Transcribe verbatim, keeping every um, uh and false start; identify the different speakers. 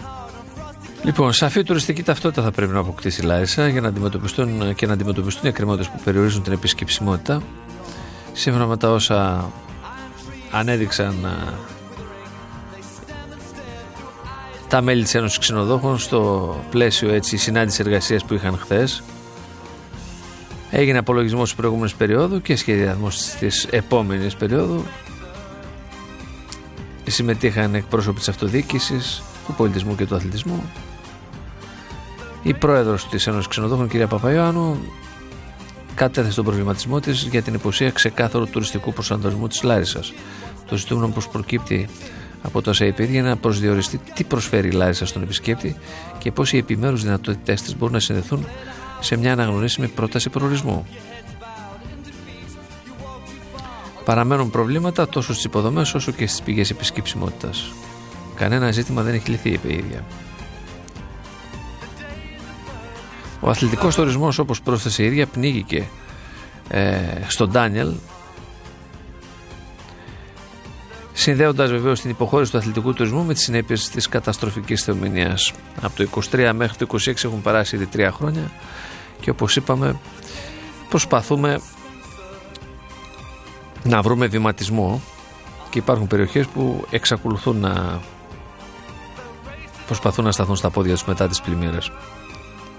Speaker 1: Λοιπόν, σαφή τουριστική ταυτότητα θα πρέπει να αποκτήσει η Λάρισα για να αντιμετωπιστούν και να αντιμετωπιστούν οι εκκρεμότητες που περιορίζουν την επισκεψιμότητα. Σύμφωνα με τα όσα ανέδειξαν τα μέλη της Ένωσης Ξενοδόχων στο πλαίσιο έτσι συνάντησης εργασίας που είχαν χθες, έγινε απολογισμός της προηγούμενης περίοδου και σχεδιασμός της επόμενης περίοδου. Συμμετείχαν εκπρόσωποι της αυτοδιοίκησης, του πολιτισμού και του αθλητισμού. Η πρόεδρος της Ένωσης Ξενοδόχων, κυρία Παπαϊωάννου, κατέθεσε τον προβληματισμό της για την υποσία ξεκάθαρου τουριστικού προσανατολισμού της Λάρισσας. Το ζητούμενο που προκύπτει από το όσα είπε είναι να προσδιοριστεί τι προσφέρει η Λάρισα στον επισκέπτη και πώς οι επιμέρους δυνατότητές της μπορούν να συνδεθούν σε μια αναγνωρίσιμη πρόταση προορισμού. Παραμένουν προβλήματα τόσο στις υποδομές όσο και στις πηγές επισκεψιμότητας. Κανένα ζήτημα δεν έχει λυθεί, είπε η ίδια. Ο αθλητικός τουρισμός, όπως πρόσθεσε η ίδια, πνίγηκε ε, στον Ντάνιελ, συνδέοντας βεβαίως την υποχώρηση του αθλητικού τουρισμού με τις συνέπειες της καταστροφικής θεομηνίας. Από το είκοσι τρία μέχρι το είκοσι έξι έχουν περάσει ήδη τρία χρόνια και όπως είπαμε προσπαθούμε να βρούμε βηματισμό και υπάρχουν περιοχές που εξακολουθούν να προσπαθούν να σταθούν στα πόδια τους μετά τις πλημμύρες.